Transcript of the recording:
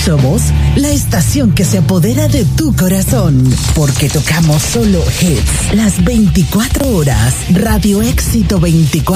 Somos la estación que se apodera de tu corazón, porque tocamos solo hits las 24 horas. Radio Éxito 24.